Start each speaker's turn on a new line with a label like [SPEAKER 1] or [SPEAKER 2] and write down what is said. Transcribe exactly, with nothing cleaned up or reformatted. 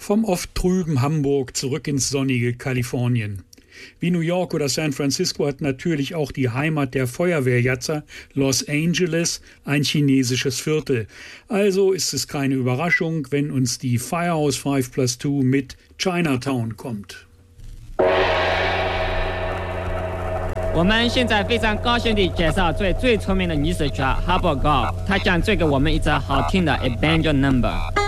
[SPEAKER 1] Vom oft trüben Hamburg zurück ins sonnige Kalifornien. Wie New York oder San Francisco hat natürlich auch die Heimat der Feuerwehrjatzer Los Angeles ein chinesisches Viertel. Also ist es keine Überraschung, wenn uns die Firehouse five plus two mit Chinatown kommt.
[SPEAKER 2] 我们现在非常高兴地介绍最最聪明的女死角 Harper Golf， 她将最给我们一则好听的 Abandon Number。